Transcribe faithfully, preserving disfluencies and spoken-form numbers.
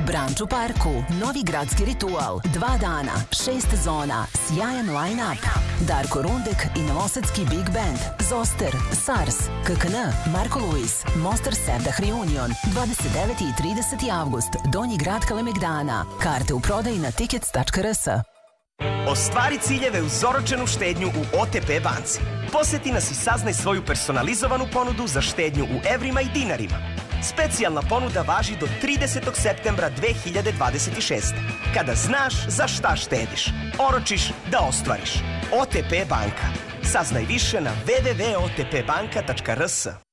Branč u parku, novi gradski ritual, dva dana, šest zona, sjajan line-up. Darko Rundek i novosadski Big Band, Zoster, Sars, K K N, Marko Luis, Mostar Sevdah Reunion, dvadeset deveti i trideseti avgust, Donji grad Kalemegdana. Karte u prodaji na tickets tačka r s. Ostvari ciljeve uz oročenu štednju u O T P banci. Poseti nas i saznaj svoju personalizovanu ponudu za štednju u evrima i dinarima. Specijalna ponuda važi do tridesetog septembra dve hiljade dvadeset šeste. Kada znaš za šta štediš, oročiš da ostvariš. O T P banka. Saznaj više na w w w tačka o t p banka tačka r s.